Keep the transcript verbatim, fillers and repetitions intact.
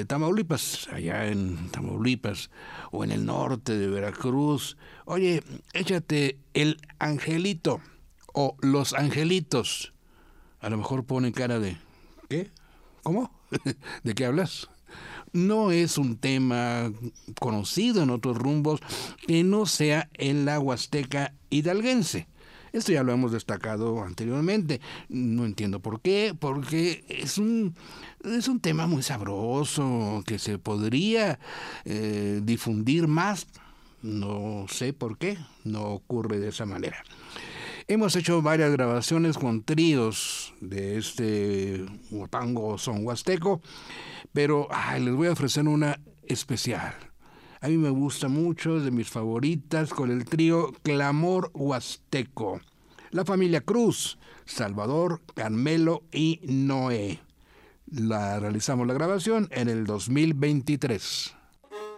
de Tamaulipas, allá en Tamaulipas, o en el norte de Veracruz. Oye, échate El Angelito o Los Angelitos. A lo mejor pone cara de, ¿qué? ¿Cómo? ¿De qué hablas? No es un tema conocido en otros rumbos que no sea en la Huasteca hidalguense. Esto ya lo hemos destacado anteriormente. No entiendo por qué, porque es un, es un tema muy sabroso que se podría eh, difundir más. No sé por qué, no ocurre de esa manera. Hemos hecho varias grabaciones con tríos de este huapango son huasteco, pero ay, les voy a ofrecer una especial. A mí me gusta mucho, de mis favoritas, con el trío Clamor Huasteco. La familia Cruz, Salvador, Carmelo y Noé. La realizamos la grabación en el dos mil veintitrés.